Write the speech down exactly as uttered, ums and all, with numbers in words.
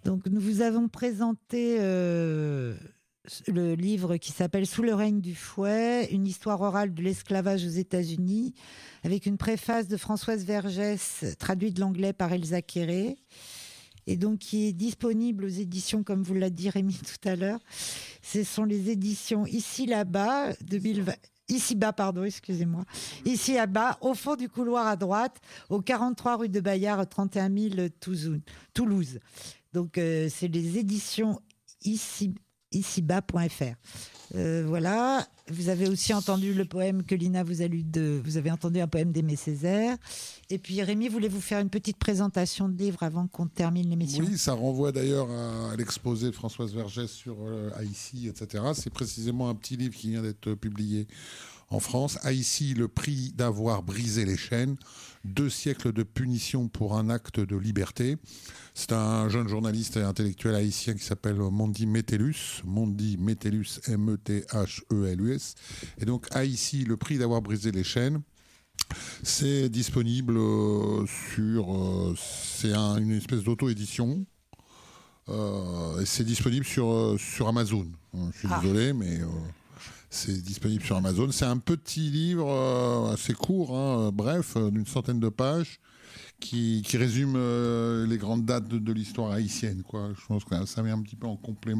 Donc, nous vous avons présenté euh, le livre qui s'appelle « Sous le règne du fouet, une histoire orale de l'esclavage aux États-Unis » avec une préface de Françoise Vergès, traduite de l'anglais par Elsa Quéré, et donc qui est disponible aux éditions, comme vous l'a dit Rémi tout à l'heure. Ce sont les éditions Ici, là-bas, deux mille vingt... Ici-bas, pardon, excusez-moi. Ici, là-bas, au fond du couloir à droite, au quarante-trois rue de Bayard, trente et un mille Toulouse. Donc, euh, c'est les éditions ici, ici-bas point f r. Euh, voilà. Vous avez aussi entendu le poème que Lina vous a lu de... Vous avez entendu un poème d'Aimé Césaire. Et puis, Rémi, voulez-vous faire une petite présentation de livre avant qu'on termine l'émission ? Oui, ça renvoie d'ailleurs à l'exposé de Françoise Vergès sur euh, Haïti, et cetera. C'est précisément un petit livre qui vient d'être publié en France. Haïti, le prix d'avoir brisé les chaînes. Deux siècles de punition pour un acte de liberté. C'est un jeune journaliste et intellectuel haïtien qui s'appelle Mondi Metellus. Mondi Metellus, M E T H E L U S. Et donc, Haïti, le prix d'avoir brisé les chaînes. C'est disponible euh, sur... Euh, c'est un, une espèce d'auto-édition. Euh, et c'est disponible sur, euh, sur Amazon. Je suis ah. désolé, mais... Euh, c'est disponible sur Amazon. C'est un petit livre euh, assez court, hein, bref, euh, d'une centaine de pages, qui, qui résume euh, les grandes dates de, de l'histoire haïtienne, quoi. Je pense que ça vient un petit peu en complément